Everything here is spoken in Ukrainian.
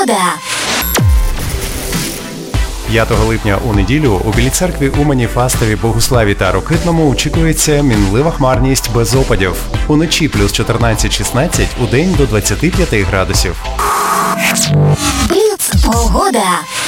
Погода. 5 липня у неділю у Білій Церкві, Умані, Фастові, Богуславі та Рокитному очікується мінлива хмарність без опадів. Уночі плюс 14-16, удень до 25 градусів. Бліц. Погода.